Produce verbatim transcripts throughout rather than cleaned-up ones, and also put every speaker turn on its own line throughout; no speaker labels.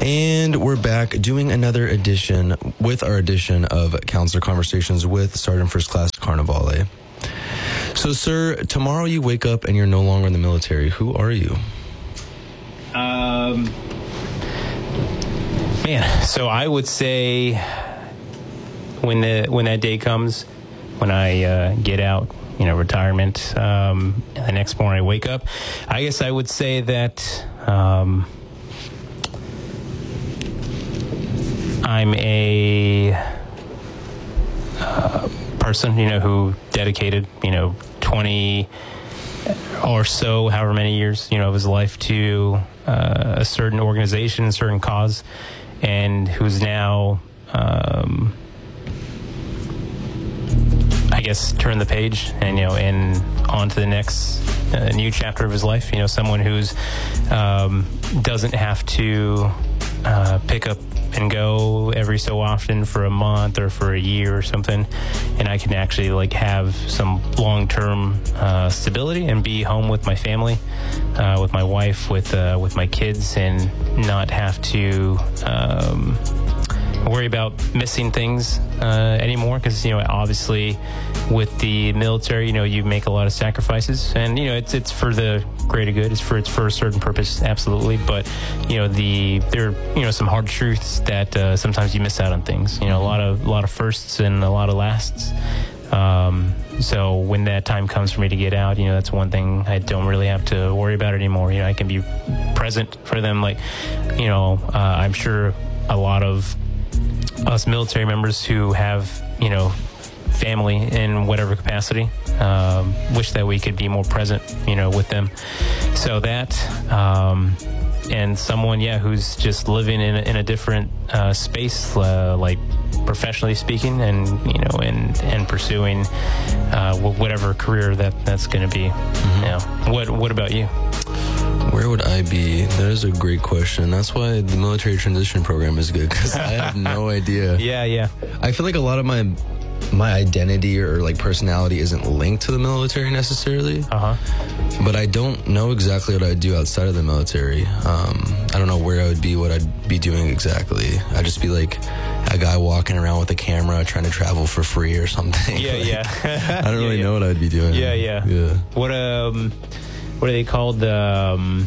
And we're back doing another edition with our edition of Counselor Conversations with Sergeant First Class Carnevale. So, sir, tomorrow you wake up and you're no longer in the military. Who are you?
Um, man, so I would say when the when that day comes, when I uh, get out, you know, retirement, um, and the next morning I wake up, I guess I would say that um, I'm a uh, person, you know, who dedicated, you know, twenty or so, however many years, you know, of his life to uh, a certain organization, a certain cause, and who's now, um, I guess, turned the page and, you know, and on to the next uh, new chapter of his life. You know, someone who's um, doesn't have to uh, pick up and go every so often for a month or for a year or something, and I can actually like have some long-term uh, stability and be home with my family, uh, with my wife, with uh, with my kids, and not have to um, worry about missing things uh, anymore. Because, you know, obviously with the military, you know, you make a lot of sacrifices, and, you know, it's it's for the greater good. It's for it's for a certain purpose, absolutely. But, you know, the there are, you know, some hard truths that uh, sometimes you miss out on things. You know, a lot of a lot of firsts and a lot of lasts. Um, so when that time comes for me to get out, you know, that's one thing I don't really have to worry about anymore. You know, I can be present for them. Like, you know, uh, I'm sure a lot of us military members who have, you know, family in whatever capacity, um, wish that we could be more present, you know, with them. So that, um, and someone, yeah, who's just living in a, in a different uh, space, uh, like professionally speaking, and, you know, and and pursuing uh, whatever career that that's going to be. Mm-hmm. Yeah. What What about you?
Where would I be? That is a great question. That's why the military transition program is good, because I have no idea.
Yeah, yeah.
I feel like a lot of my my identity or like personality isn't linked to the military necessarily.
Uh-huh.
But I don't know exactly what I'd do outside of the military. Um, I don't know where I would be, what I'd be doing exactly. I'd just be like a guy walking around with a camera trying to travel for free or something.
Yeah,
like,
yeah.
I don't really
yeah, yeah.
know what I'd be doing.
Yeah, yeah.
Yeah.
What um, what are they called? Um,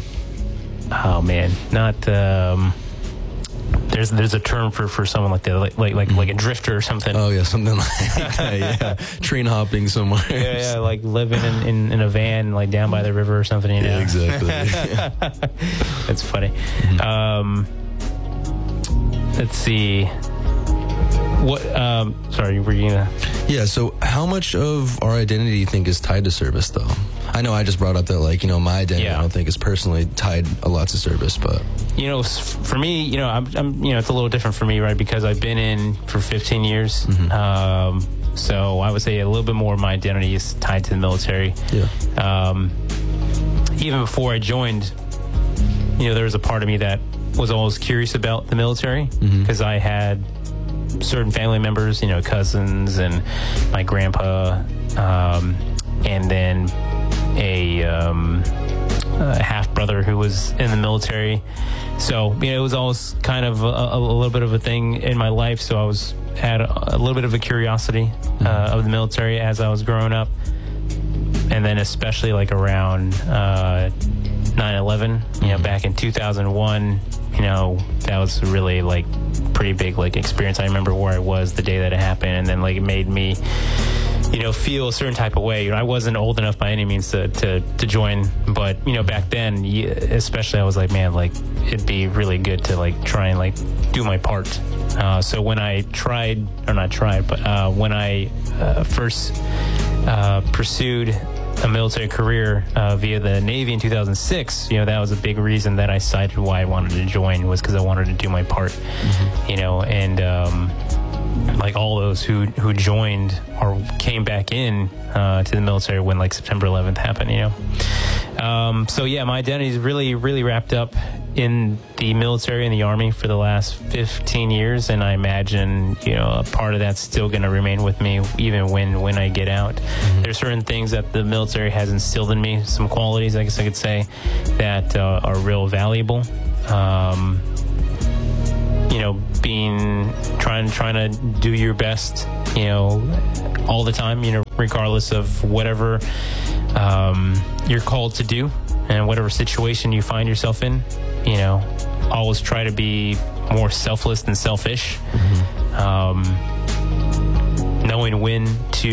oh man, not um. There's there's a term for, for someone like that, like like like, like a drifter or something.
Oh yeah, something like that. Yeah, train hopping somewhere.
Yeah, yeah, like living in, in, in a van, like down by the river or something. You know?
Yeah, exactly. Yeah.
That's funny. Mm-hmm. Um, let's see. What? Um, sorry, were you gonna?
Yeah. So, how much of our identity do you think is tied to service, though? I know I just brought up that, like, you know, my identity, yeah. I don't think is personally tied a lot to service, but
you know, for me, you know, I'm, I'm, you know, it's a little different for me, right? Because I've been in for fifteen years, mm-hmm. um, so I would say a little bit more of my identity is tied to the military.
Yeah.
Um, even before I joined, you know, there was a part of me that was always curious about the military because mm-hmm. I had certain family members, you know, cousins and my grandpa, um, and then a, um, a half brother who was in the military. So, you know, it was always kind of a, a little bit of a thing in my life. So I was had a, a little bit of a curiosity uh, of the military as I was growing up, and then especially like around uh, nine eleven, you know, back in two thousand one. You know, that was really like pretty big like experience. I remember where I was the day that it happened, and then like it made me, you know, feel a certain type of way. You know, I wasn't old enough by any means to, to, to join, but, you know, back then, especially, I was like, man, like, it'd be really good to, like, try and, like, do my part. Uh, so when I tried, or not tried, but uh, when I uh, first uh, pursued a military career uh, via the Navy in two thousand six, you know, that was a big reason that I decided why I wanted to join, was because I wanted to do my part, mm-hmm. you know, and, um, like all those who who joined or came back in uh, to the military when like September eleventh happened, you know. Um, so yeah, my identity is really, really wrapped up in the military and the Army for the last fifteen years, and I imagine, you know, a part of that's still going to remain with me even when when I get out. Mm-hmm. There's certain things that the military has instilled in me, some qualities, I guess I could say, that uh, are real valuable. Um, you know, being trying trying to do your best, you know, all the time, you know, regardless of whatever um, you're called to do and whatever situation you find yourself in. You know, always try to be more selfless than selfish. Mm-hmm. Um, knowing when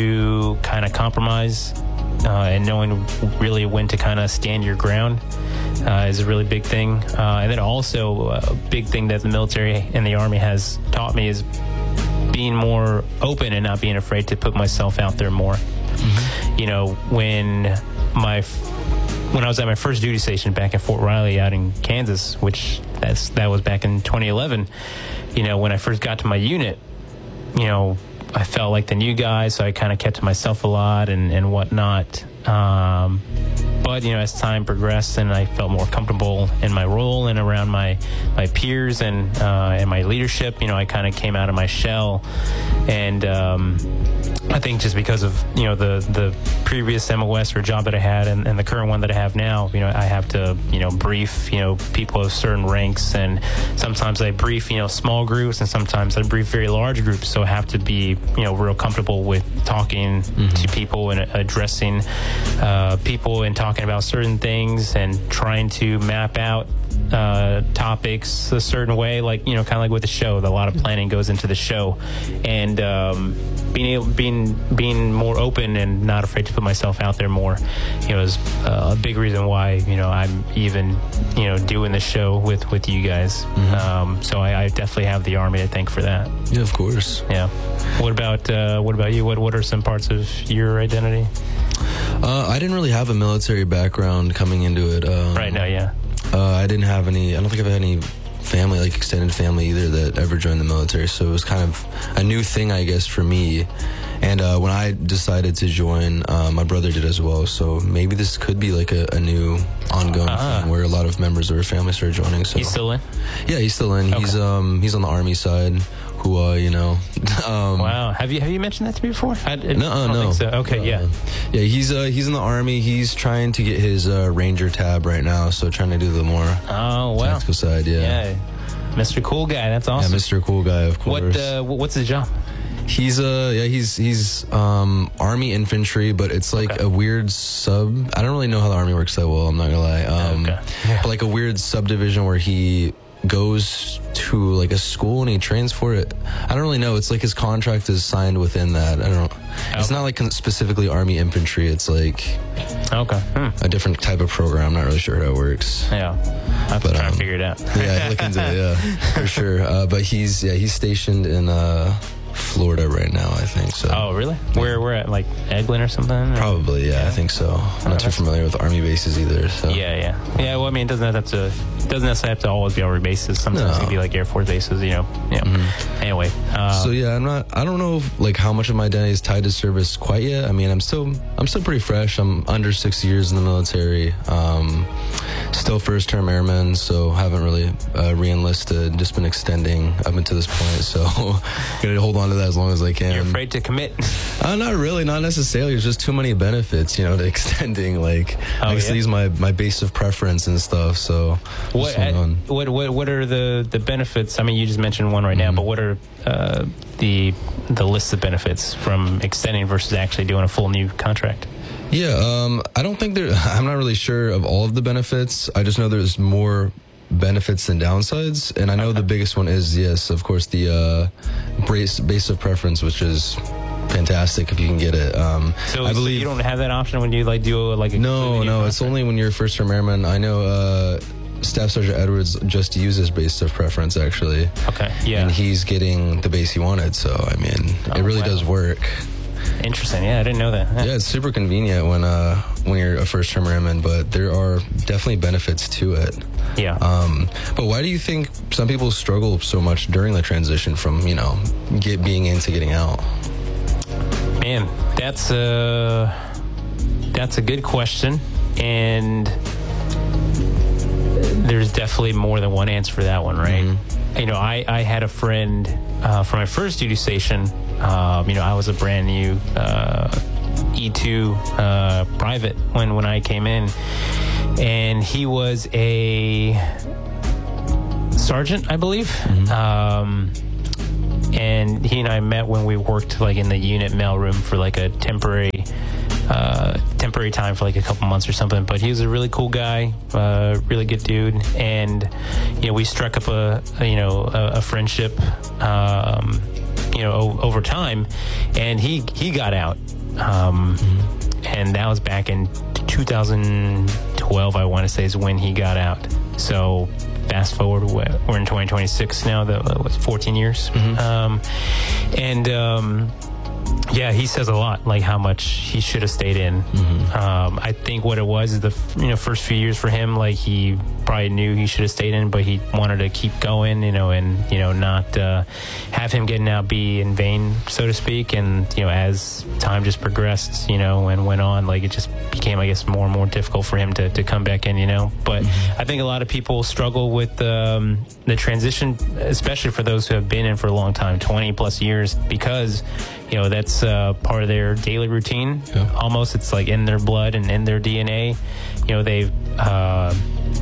to kind of compromise uh, and knowing really when to kind of stand your ground uh, is a really big thing. Uh, and then also a big thing that the military and the Army has taught me is being more open and not being afraid to put myself out there more. Mm-hmm. You know, when my when I was at my first duty station back in Fort Riley out in Kansas, which that's that was back in twenty eleven, you know, when I first got to my unit, you know, I felt like the new guy, so I kind of kept to myself a lot and, and whatnot. Um, but, you know, as time progressed and I felt more comfortable in my role and around my, my peers and, uh, and my leadership, you know, I kind of came out of my shell. And um, I think just because of, you know, the, the previous M O S or job that I had and, and the current one that I have now, you know, I have to, you know, brief, you know, people of certain ranks. And sometimes I brief, you know, small groups and sometimes I brief very large groups. So I have to be, you know, real comfortable with talking mm-hmm. to people and addressing uh, people and talking about certain things and trying to map out uh, topics a certain way, like, you know, kind of like with the show. A lot of planning goes into the show, and um, being able, being being more open and not afraid to put myself out there more, you know, is uh, a big reason why, you know, I'm even, you know, doing the show with with you guys. Mm-hmm. Um, so I, I definitely have the Army to thank for that.
Yeah, of course.
Yeah. What about uh, what about you? What what are some parts of your identity?
Uh, I didn't really have a military background coming into it. Um,
right now, yeah.
Uh, I didn't have any, I don't think I've had any family, like extended family either, that ever joined the military. So it was kind of a new thing, I guess, for me. And uh, when I decided to join, uh, my brother did as well. So maybe this could be like a, a new ongoing uh-huh. thing where a lot of members of our family started joining. So
he's still in?
Yeah, he's still in. Okay. He's um he's on the Army side. Who, uh, you know, um,
wow. Have you have you mentioned that to me before? I, I
no, uh,
don't
no.
think so. Okay,
uh,
yeah,
yeah. He's uh, he's in the Army. He's trying to get his uh, Ranger tab right now, so trying to do the more
oh wow
tactical side. Yeah,
yeah. Mister Cool Guy. That's awesome.
Yeah, Mister Cool Guy, of course.
What uh, what's his job?
He's uh yeah he's he's um Army infantry, but it's like okay. a weird sub. I don't really know how the Army works that well. I'm not gonna lie. Um, okay. yeah. But like a weird subdivision where he goes to like a school and he trains for it. I don't really know. It's like his contract is signed within that. I don't know. Okay. It's not like specifically Army infantry. It's like
okay hmm.
a different type of program. I'm not really sure how it works.
Yeah, I have to try um, to figure it out.
Yeah, look into it. Yeah, for sure. Uh, but he's yeah he's stationed in uh, Florida right now, I think. So.
Oh, really? Yeah. Where we're at, like Eglin or something? Or?
Probably, yeah, yeah, I think so. I'm not too familiar with Army bases either. So.
Yeah, yeah, yeah. Well, I mean, it doesn't have to. Doesn't necessarily have to always be Army bases. Sometimes no. it can be like Air Force bases. You know. Yeah. Mm-hmm. Anyway. Uh,
so yeah, I'm not. I don't know if, like how much of my identity is tied to service quite yet. I mean, I'm still. I'm still pretty fresh. I'm under six years in the military. Um, still first term airman, so haven't really uh, re-enlisted. Just been extending up until this point. So gonna hold on to that as long as I can.
You're afraid to commit?
Uh, not really, not necessarily. There's just too many benefits, you know, to extending. Like, oh, I guess yeah? these my my base of preference and stuff. So,
what at, what what what are the, the benefits? I mean, you just mentioned one right mm-hmm. now, but what are uh, the the list of benefits from extending versus actually doing a full new contract?
Yeah, um, I don't think there. I'm not really sure of all of the benefits. I just know there's more benefits than downsides, and I know okay. the biggest one is yes, of course, the uh, base base of preference, which is fantastic if you can get it. Um,
so, I believe so you don't have that option when you like do a, like a
no, no. It's only when you're first term airman. I know uh, Staff Sergeant Edwards just uses base of preference actually.
Okay, yeah,
and he's getting the base he wanted. So I mean, oh, it really wow. does work.
Interesting. Yeah, I didn't know that. Yeah,
yeah it's super convenient when uh when you're a first term airman, but there are definitely benefits to it.
Yeah.
Um, but why do you think some people struggle so much during the transition from, you know, get being in to getting out?
Man, that's a that's a good question, and there's definitely more than one answer for that one, right? Mm-hmm. You know, I, I had a friend uh, from my first duty station. Um, you know, I was a brand new uh, E two uh, private when, when I came in, and he was a sergeant, I believe. Mm-hmm. Um, and he and I met when we worked like in the unit mailroom for like a temporary, uh, temporary time for like a couple months or something. But he was a really cool guy, uh, really good dude, and you know we struck up a, a you know a, a friendship, um, you know o- over time, and he he got out, um, mm-hmm. and that was back in two thousand twelve. I want to say is when he got out. So. Fast forward, we're in twenty twenty-six now, that was fourteen years. Mm-hmm. Um, and um, yeah, he says a lot, like how much he should have stayed in. Mm-hmm. Um, I think what it was is the you know first few years for him, like he probably knew he should have stayed in, but he wanted to keep going, you know, and you know not uh, have him getting out be in vain, so to speak. And you know, as time just progressed, you know, and went on, like it just became, I guess, more and more difficult for him to, to come back in, you know. But mm-hmm. I think a lot of people struggle with um, the transition, especially for those who have been in for a long time, twenty plus years, because you know that's uh, part of their daily routine. Yeah. Almost, it's like in their blood and in their D N A. You know, they've uh,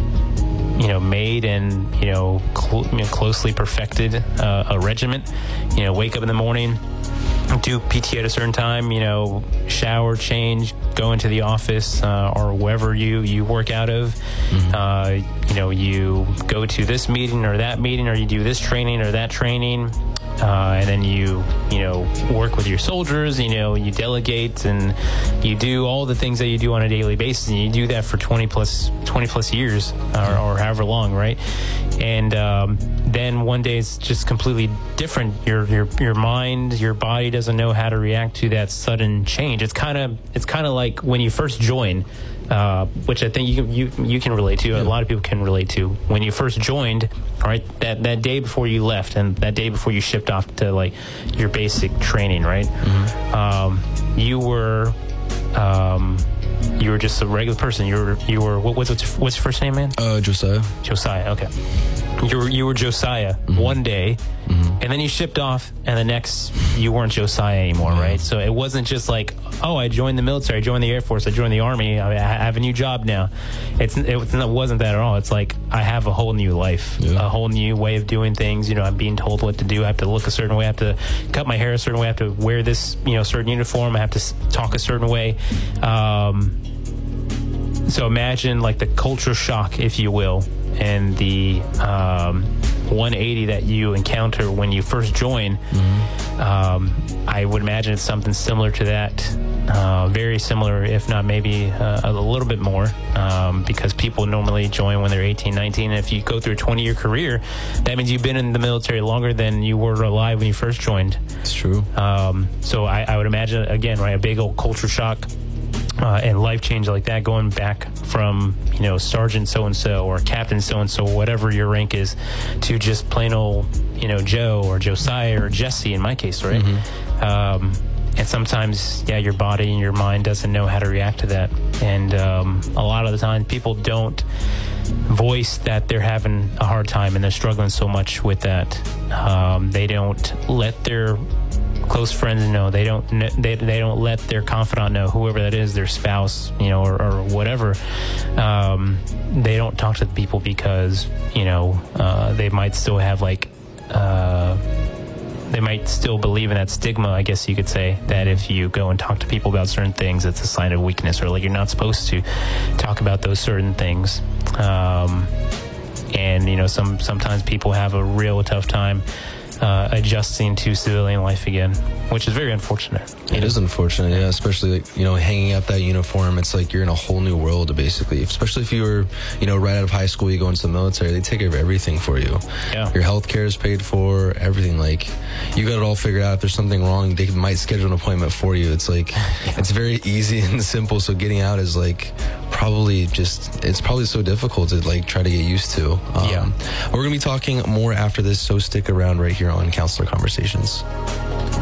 you know made and you know, cl- you know closely perfected uh, a regiment. You know, wake up in the morning, do P T at a certain time, you know, shower, change, go into the office uh, or wherever you, you work out of. Mm-hmm. Uh, you know, you go to this meeting or that meeting, or you do this training or that training. Uh, and then you, you know, work with your soldiers, you know, you delegate and you do all the things that you do on a daily basis. And you do that for twenty plus years or, or however long, right? And um, then one day it's just completely different. Your your your mind, your body doesn't know how to react to that sudden change. It's kind of it's kind of like when you first join. Uh, which I think you you you can relate to. Yeah. A lot of people can relate to. When you first joined, right, that, that day before you left and that day before you shipped off to like your basic training, right? Mm-hmm. Um, you were um, you were just a regular person. You were you were what, what's what's your first name, man?
Uh, Josiah.
Josiah. Okay. You were you were Josiah mm-hmm. one day, mm-hmm. and then you shipped off, and the next you weren't Josiah anymore, yeah. right? So it wasn't just like, oh, I joined the military, I joined the Air Force, I joined the Army, I have a new job now. It's it wasn't that at all. It's like I have a whole new life, yeah. a whole new way of doing things. You know, I'm being told what to do. I have to look a certain way. I have to cut my hair a certain way. I have to wear this, you know, certain uniform. I have to talk a certain way. Um, so imagine like the culture shock, if you will, and the um, one eighty that you encounter when you first join. Mm-hmm. Um, I would imagine it's something similar to that, uh, very similar, if not maybe uh, a little bit more, um, because people normally join when they're eighteen, nineteen. And if you go through a twenty-year career, that means you've been in the military longer than you were alive when you first joined.
It's true.
Um, so I, I would imagine, again, right, a big old culture shock. Uh, and life change like that, going back from, you know, Sergeant so-and-so or Captain so-and-so, whatever your rank is, to just plain old, you know, Joe or Josiah or Jesse in my case, right? Mm-hmm. Um, and sometimes, yeah, your body and your mind doesn't know how to react to that. And um, a lot of the time people don't voice that they're having a hard time and they're struggling so much with that. Um, they don't let their close friends know. They don't they, they don't let their confidant know, whoever that is, their spouse, you know, or, or whatever. Um, they don't talk to the people because, you know, uh, they might still have like uh, they might still believe in that stigma, I guess you could say, that if you go and talk to people about certain things, it's a sign of weakness, or like you're not supposed to talk about those certain things. Um, and you know, some sometimes people have a real tough time Uh, adjusting to civilian life again, which is very unfortunate.
It is unfortunate, yeah, especially, like, you know, hanging up that uniform. It's like you're in a whole new world, basically, especially if you were, you know, right out of high school, you go into the military, they take care of everything for you.
Yeah.
Your health care is paid for, everything. Like, you got it all figured out. If there's something wrong, they might schedule an appointment for you. It's like, yeah. It's very easy and simple, so getting out is like probably just, it's probably so difficult to like try to get used to. Um,
yeah.
We're going to be talking more after this, so stick around right here on Counselor Conversations.